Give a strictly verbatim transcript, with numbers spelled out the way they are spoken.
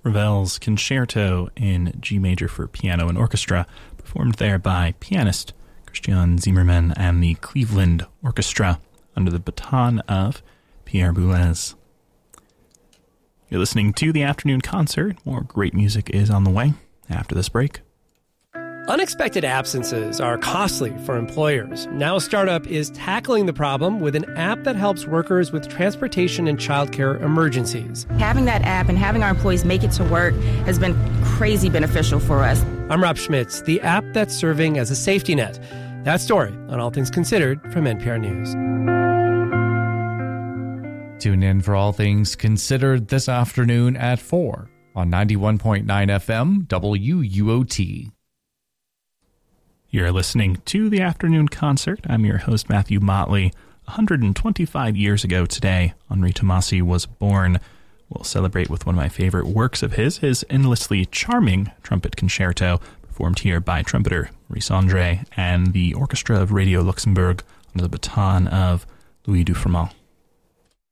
Ravel's Concerto in G major for piano and orchestra, performed there by pianist Christian Zimmermann and the Cleveland Orchestra under the baton of Pierre Boulez. You're listening to the Afternoon Concert. More great music is on the way after this break. Unexpected absences are costly for employers. Now Startup is tackling the problem with an app that helps workers with transportation and childcare emergencies. Having that app and having our employees make it to work has been crazy beneficial for us. I'm Rob Schmitz, the app that's serving as a safety net. That story on All Things Considered from N P R News. Tune in for All Things Considered this afternoon at four on ninety-one point nine F M W U O T. You're listening to the Afternoon Concert. I'm your host, Matthew Motley. one hundred twenty-five years ago today, Henri Tomasi was born. We'll celebrate with one of my favorite works of his, his endlessly charming trumpet concerto, performed here by trumpeter Maurice Andre and the Orchestra of Radio Luxembourg under the baton of Louis Dufremont.